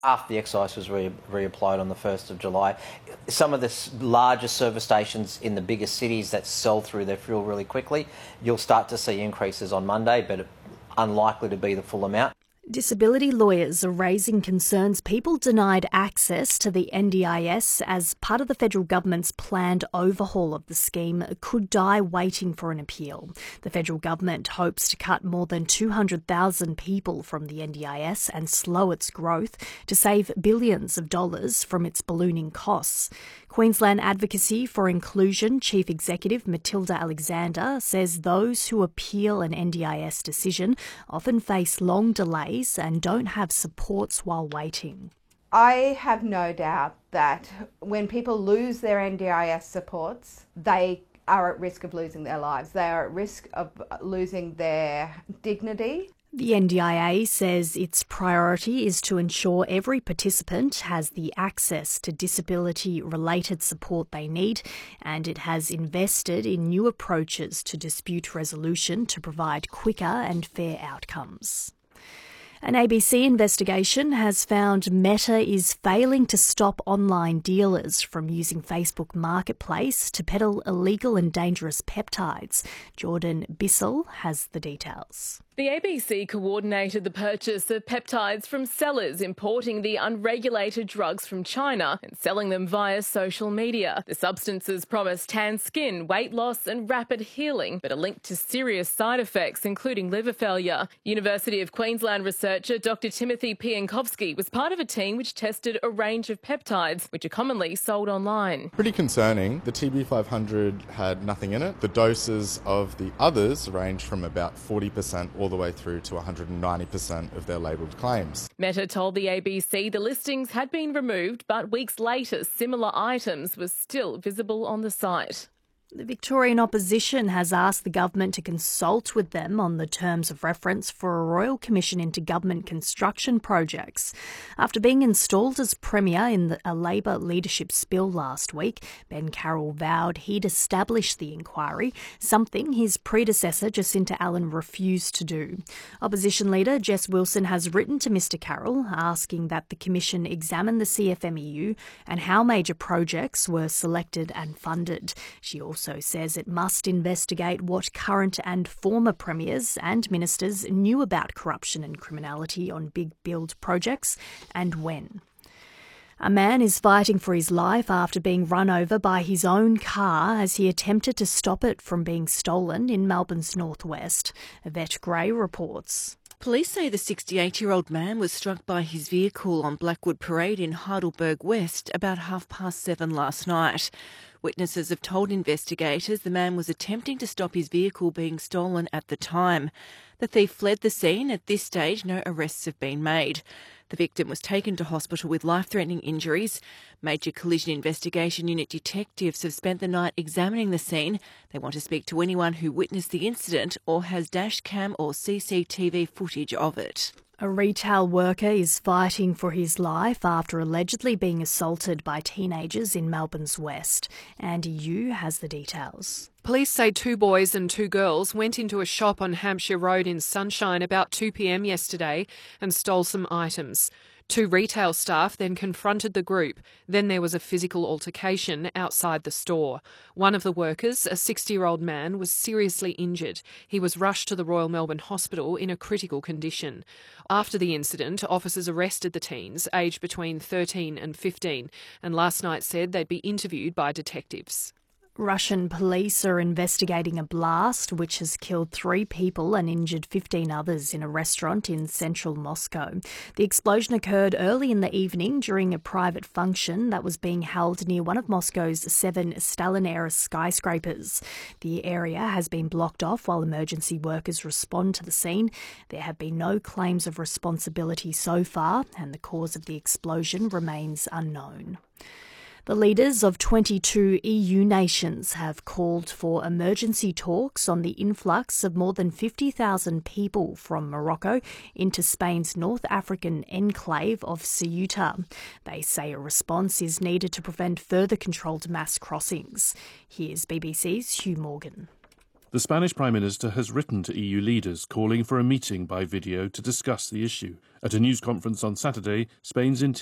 after the excise was reapplied on the 1st of July. Some of the larger service stations in the biggest cities that sell through their fuel really quickly, you'll start to see increases on Monday, but unlikely to be the full amount. Disability lawyers are raising concerns people denied access to the NDIS as part of the federal government's planned overhaul of the scheme could die waiting for an appeal. The federal government hopes to cut more than 200,000 people from the NDIS and slow its growth to save billions of dollars from its ballooning costs. Queensland Advocacy for Inclusion Chief Executive Matilda Alexander says those who appeal an NDIS decision often face long delays and don't have supports while waiting. I have no doubt that when people lose their NDIS supports, they are at risk of losing their lives. They are at risk of losing their dignity. The NDIA says its priority is to ensure every participant has the access to disability-related support they need, and it has invested in new approaches to dispute resolution to provide quicker and fair outcomes. An ABC investigation has found Meta is failing to stop online dealers from using Facebook Marketplace to peddle illegal and dangerous peptides. Jordan Bissell has the details. The ABC coordinated the purchase of peptides from sellers importing the unregulated drugs from China and selling them via social media. The substances promise tan skin, weight loss and rapid healing, but are linked to serious side effects, including liver failure. University of Queensland researcher Dr. Timothy Piankovsky was part of a team which tested a range of peptides, which are commonly sold online. Pretty concerning. The TB500 had nothing in it. The doses of the others range from about 40% all the way through to 190% of their labelled claims. Meta told the ABC the listings had been removed, but weeks later similar items were still visible on the site. The Victorian opposition has asked the government to consult with them on the terms of reference for a royal commission into government construction projects. After being installed as Premier in a Labor leadership spill last week, Ben Carroll vowed he'd establish the inquiry, something his predecessor Jacinta Allen refused to do. Opposition leader Jess Wilson has written to Mr Carroll asking that the commission examine the CFMEU and how major projects were selected and funded. She also says it must investigate what current and former premiers and ministers knew about corruption and criminality on big build projects and when. A man is fighting for his life after being run over by his own car as he attempted to stop it from being stolen in Melbourne's northwest. Yvette Gray reports. Police say the 68-year-old man was struck by his vehicle on Blackwood Parade in Heidelberg West about 7:30 last night. Witnesses have told investigators the man was attempting to stop his vehicle being stolen at the time. The thief fled the scene. At this stage, no arrests have been made. The victim was taken to hospital with life-threatening injuries. Major Collision Investigation Unit detectives have spent the night examining the scene. They want to speak to anyone who witnessed the incident or has dash cam or CCTV footage of it. A retail worker is fighting for his life after allegedly being assaulted by teenagers in Melbourne's west. Andy Yu has the details. Police say 2 boys and 2 girls went into a shop on Hampshire Road in Sunshine about 2 p.m. yesterday and stole some items. 2 retail staff then confronted the group. Then there was a physical altercation outside the store. One of the workers, a 60-year-old man, was seriously injured. He was rushed to the Royal Melbourne Hospital in a critical condition. After the incident, officers arrested the teens, aged between 13 and 15, and last night said they'd be interviewed by detectives. Russian police are investigating a blast which has killed 3 people and injured 15 others in a restaurant in central Moscow. The explosion occurred early in the evening during a private function that was being held near one of Moscow's 7 Stalin-era skyscrapers. The area has been blocked off while emergency workers respond to the scene. There have been no claims of responsibility so far, and the cause of the explosion remains unknown. The leaders of 22 EU nations have called for emergency talks on the influx of more than 50,000 people from Morocco into Spain's North African enclave of Ceuta. They say a response is needed to prevent further controlled mass crossings. Here's BBC's Hugh Morgan. The Spanish Prime Minister has written to EU leaders calling for a meeting by video to discuss the issue. At a news conference on Saturday, Spain's